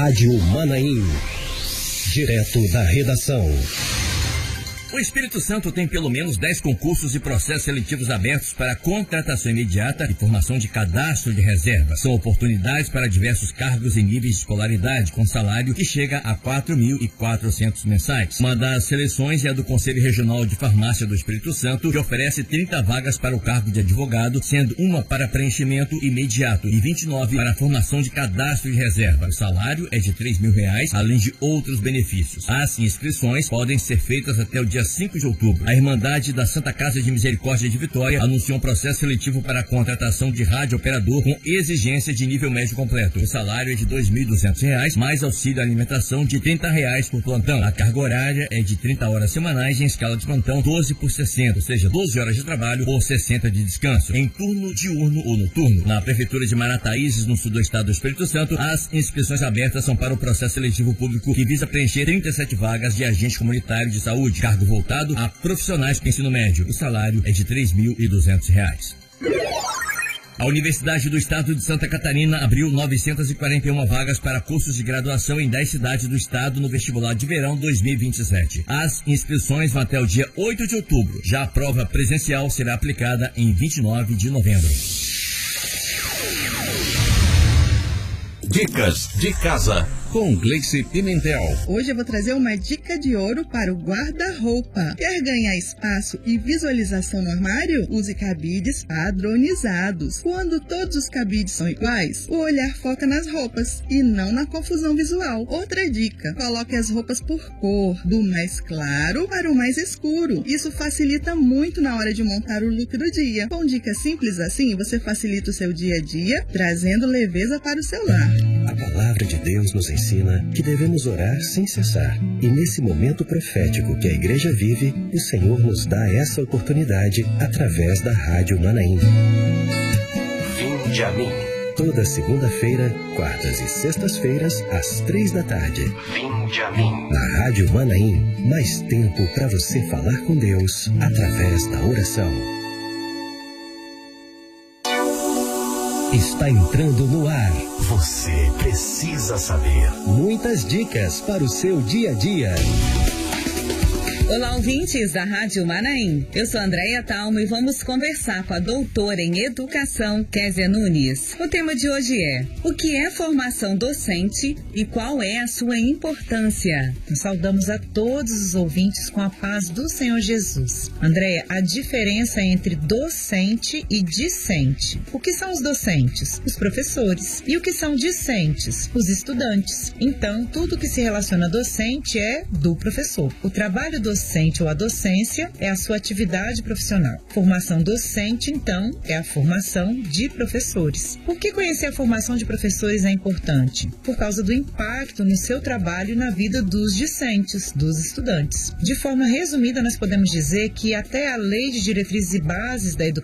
Rádio Manaim. Direto da redação. O Espírito Santo tem pelo menos 10 concursos e processos seletivos abertos para contratação imediata e formação de cadastro de reserva. São oportunidades para diversos cargos e níveis de escolaridade, com salário que chega a 4.400 mensais. Uma das seleções é a do Conselho Regional de Farmácia do Espírito Santo, que oferece 30 vagas para o cargo de advogado, sendo uma para preenchimento imediato e 29 para a formação de cadastro de reserva. O salário é de R$3.000, além de outros benefícios. As inscrições podem ser feitas até o dia 5 de outubro. A Irmandade da Santa Casa de Misericórdia de Vitória anunciou um processo seletivo para a contratação de rádio-operador com exigência de nível médio completo. O salário é de R$2.200, mais auxílio alimentação de R$30 por plantão. A carga horária é de 30 horas semanais em escala de plantão 12 por 60, ou seja, 12 horas de trabalho por 60 de descanso, em turno diurno ou noturno. Na Prefeitura de Marataízes, no sul do estado do Espírito Santo, as inscrições abertas são para o processo seletivo público que visa preencher 37 vagas de agente comunitário de saúde, cargo voltado a profissionais com ensino médio. O salário é de R$3.200. A Universidade do Estado de Santa Catarina abriu 941 vagas para cursos de graduação em 10 cidades do estado no vestibular de verão 2027. As inscrições vão até o dia 8 de outubro. Já a prova presencial será aplicada em 29 de novembro. Dicas de casa com Gleice Pimentel. Hoje eu vou trazer uma dica de ouro para o guarda-roupa. Quer ganhar espaço e visualização no armário? Use cabides padronizados. Quando todos os cabides são iguais, o olhar foca nas roupas e não na confusão visual. Outra dica: coloque as roupas por cor, do mais claro para o mais escuro. Isso facilita muito na hora de montar o look do dia. Com dicas simples assim, você facilita o seu dia a dia, trazendo leveza para o seu lar. A palavra de Deus nos ensina que devemos orar sem cessar. E nesse momento profético que a igreja vive, o Senhor nos dá essa oportunidade através da Rádio Manaim. Vinde a mim. Toda segunda-feira, quartas e sextas-feiras, às 3 da tarde. Vinde a mim. Na Rádio Manaim, mais tempo para você falar com Deus através da oração. Está entrando no ar. Você precisa saber. Muitas dicas para o seu dia a dia. Olá, ouvintes da Rádio Manaim. Eu sou Andréia Talmo e vamos conversar com a doutora em Educação, Kézia Nunes. O tema de hoje é: o que é formação docente e qual é a sua importância? Nós saudamos a todos os ouvintes com a paz do Senhor Jesus. Andréia, a diferença entre docente e discente. O que são os docentes? Os professores. E o que são discentes? Os estudantes. Então, tudo que se relaciona a docente é do professor. O trabalho docente ou a docência é a sua atividade profissional. Formação docente, então, é a formação de professores. Por que conhecer a formação de professores é importante? Por causa do impacto no seu trabalho e na vida dos discentes, dos estudantes. De forma resumida, nós podemos dizer que até a Lei de Diretrizes e Bases da Educação